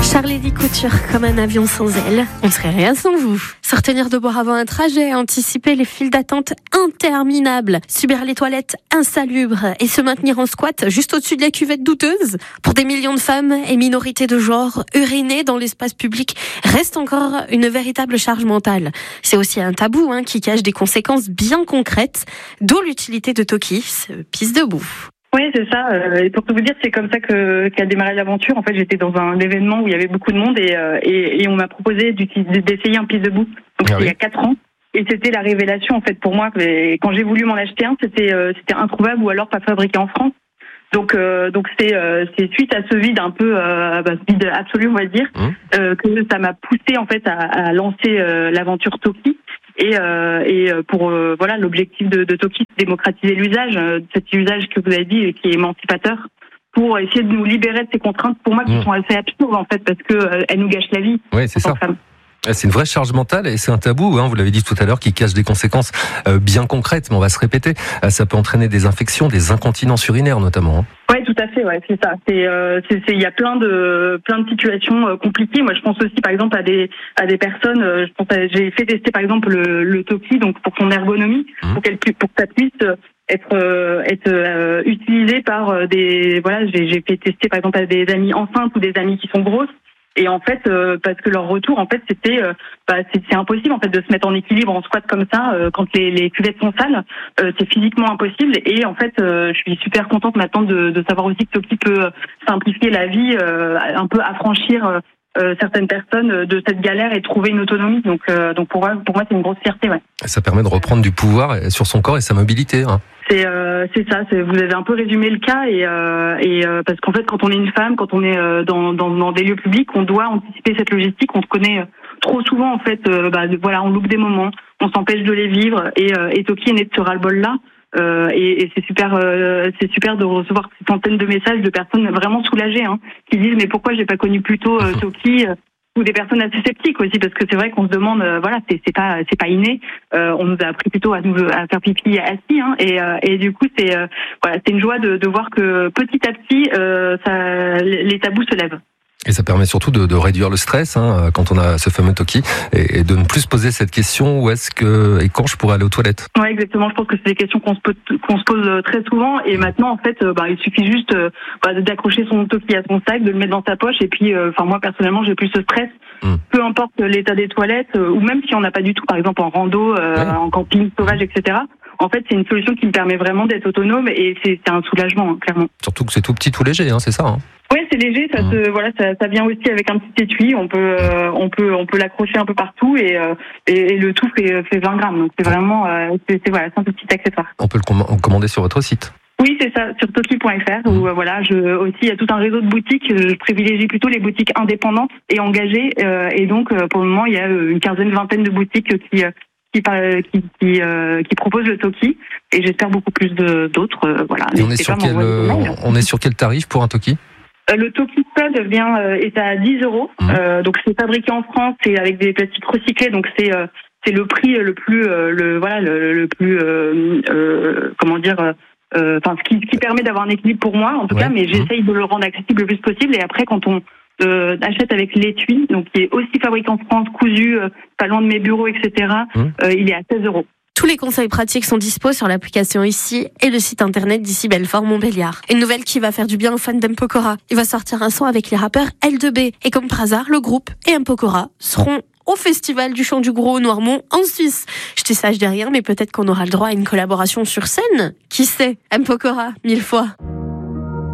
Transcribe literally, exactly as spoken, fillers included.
Charlie dit couture comme un avion sans aile, on serait rien sans vous. Se retenir de boire avant un trajet, anticiper les files d'attente interminables, subir les toilettes insalubres et se maintenir en squat juste au-dessus de la cuvette douteuse. Pour des millions de femmes et minorités de genre, uriner dans l'espace public reste encore une véritable charge mentale. C'est aussi un tabou hein, qui cache des conséquences bien concrètes, d'où l'utilité de Toki, ce pisse debout. Oui, c'est ça. Et pour tout vous dire, c'est comme ça que qu'a démarré l'aventure. En fait, j'étais dans un événement où il y avait beaucoup de monde et et, et on m'a proposé d'essayer un pisse debout. Donc ah oui. Il y a quatre ans. Et c'était la révélation en fait pour moi. Quand j'ai voulu m'en acheter un, c'était c'était introuvable ou alors pas fabriqué en France. Donc euh, donc c'est euh, c'est suite à ce vide un peu euh, bah, vide absolu on va dire mmh. euh, que ça m'a poussé en fait à, à lancer euh, l'aventure Toki. Et, euh, et pour euh, voilà l'objectif de, de Toki, démocratiser l'usage, euh, cet usage que vous avez dit qui est émancipateur, pour essayer de nous libérer de ces contraintes pour moi qui mmh. sont assez absurdes en fait parce que euh, elles nous gâchent la vie. Oui, c'est ça. C'est une vraie charge mentale et c'est un tabou, hein, vous l'avez dit tout à l'heure, qui cache des conséquences euh, bien concrètes, mais on va se répéter. Euh, ça peut entraîner des infections, des incontinences urinaires notamment. Hein. Ouais, tout à fait, ouais, c'est ça. C'est, euh, c'est, c'est, il y a plein de, plein de situations euh, compliquées. Moi, je pense aussi, par exemple, à des, à des personnes. Euh, je pense, à, j'ai fait tester, par exemple, le, le Toki, donc pour son ergonomie, mmh. pour qu'elle, pour que ça puisse être, euh, être euh, utilisé par des, voilà, j'ai, j'ai fait tester, par exemple, à des amies enceintes ou des amies qui sont grosses. Et en fait, euh, parce que leur retour, en fait, c'était, euh, bah, c'est, c'est impossible en fait de se mettre en équilibre en squat comme ça euh, quand les, les cuvettes sont sales. Euh, c'est physiquement impossible. Et en fait, euh, je suis super contente maintenant de, de savoir aussi que Toki peut simplifier la vie, euh, un peu affranchir euh, certaines personnes de cette galère et trouver une autonomie. Donc, euh, donc pour moi, pour moi, c'est une grosse fierté. Ouais. Ça permet de reprendre du pouvoir sur son corps et sa mobilité. Hein. C'est euh, c'est ça. C'est, vous avez un peu résumé le cas et euh, et euh, parce qu'en fait, quand on est une femme, quand on est euh, dans, dans dans des lieux publics, on doit anticiper cette logistique. On se connaît trop souvent en fait. Euh, bah, voilà, on loupe des moments, on s'empêche de les vivre et euh, et Toki est né de ce ras-le-bol là. Euh, et, et c'est super, euh, c'est super de recevoir ces centaines de messages de personnes vraiment soulagées, hein, qui disent mais pourquoi j'ai pas connu plus tôt euh, Toki. Ou des personnes assez sceptiques aussi parce que c'est vrai qu'on se demande euh, voilà c'est c'est pas c'est pas inné euh, on nous a appris plutôt à nous à faire pipi assis hein, et euh, et du coup c'est euh, voilà c'est une joie de de voir que petit à petit euh, ça les tabous se lèvent. Et ça permet surtout de, de réduire le stress hein, quand on a ce fameux Toki et, et de ne plus se poser cette question où est-ce que et quand je pourrais aller aux toilettes. Ouais, exactement. Je pense que c'est des questions qu'on se pose, qu'on se pose très souvent et maintenant en fait, bah, il suffit juste bah, d'accrocher son Toki à son sac, de le mettre dans sa poche et puis, enfin euh, moi personnellement, j'ai plus ce stress. Mmh. Peu importe l'état des toilettes ou même si on n'a pas du tout, par exemple en rando, euh, ouais. en camping sauvage, et cetera. En fait, c'est une solution qui me permet vraiment d'être autonome et c'est, c'est un soulagement, hein, clairement. Surtout que c'est tout petit, tout léger, hein, c'est ça. Hein. Oui, c'est léger, ça mmh. se, voilà, ça, ça vient aussi avec un petit étui. On peut, euh, on peut, on peut l'accrocher un peu partout et, euh, et, et le tout fait, fait vingt grammes. Donc c'est vraiment, euh, c'est, c'est voilà, c'est un petit accessoire. On peut le com- commander sur votre site. Oui, c'est ça, sur toki point f r. Mmh. Où euh, voilà, je aussi il y a tout un réseau de boutiques. Je privilégie plutôt les boutiques indépendantes et engagées. Euh, et donc euh, pour le moment, il y a une quinzaine, vingtaine de boutiques qui euh, qui qui qui, euh, qui proposent le Toki. Et j'espère beaucoup plus de, d'autres. Euh, voilà. Et on est sur quel, euh, on est sur quel tarif pour un Toki? Le Toki Pod vient euh, est à dix euros. Mmh. Euh, donc c'est fabriqué en France, c'est avec des plastiques recyclés, donc c'est euh, c'est le prix le plus euh, le voilà le, le plus euh, euh, comment dire enfin euh, ce qui ce qui permet d'avoir un équilibre pour moi en tout ouais. cas, mais j'essaye mmh. de le rendre accessible le plus possible. Et après quand on euh, achète avec l'étui, donc qui est aussi fabriqué en France, cousu, euh, pas loin de mes bureaux, et cetera. Mmh. Euh, il est à seize euros. Tous les conseils pratiques sont dispo sur l'application ici et le site internet d'ici Belfort Montbéliard. Une nouvelle qui va faire du bien aux fans d'Mpokora. Il va sortir un son avec les rappeurs L deux B. Et comme par hasard, le groupe et Mpokora seront au festival du Chant du Gros au Noirmont en Suisse. Je dis ça, je dis rien, mais peut-être qu'on aura le droit à une collaboration sur scène. Qui sait? Mpokora, mille fois.